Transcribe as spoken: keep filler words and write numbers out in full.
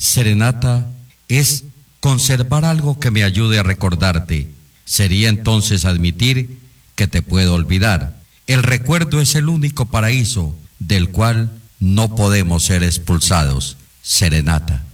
Serenata es conservar algo que me ayude a recordarte. Sería entonces admitir que te puedo olvidar. El recuerdo es el único paraíso del cual no podemos ser expulsados. Serenata.